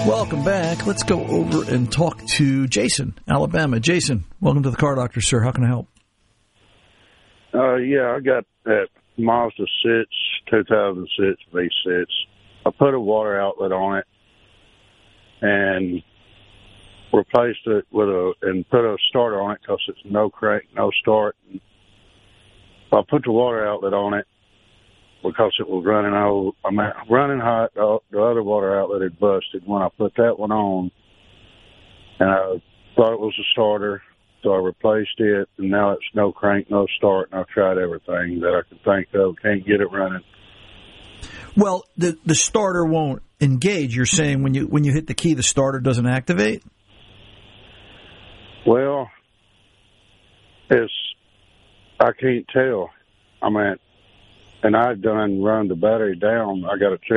Welcome back. Let's go over and talk to Jason, Alabama. Jason, welcome to the Car Doctor, sir. How can I help? Yeah, I got that Mazda 6, 2006 V6. I put a water outlet on it and replaced it and put a starter on it because it's no crank, no start. I put the water outlet on it because it was running running hot. The other water outlet had busted when I put that one on, and I thought it was a starter, so I replaced it, and now it's no crank, no start, and I've tried everything that I can think of. Can't get it running. Well, the starter won't engage. You're saying when you hit the key, the starter doesn't activate? Well, I can't tell. And I done run the battery down. I got to check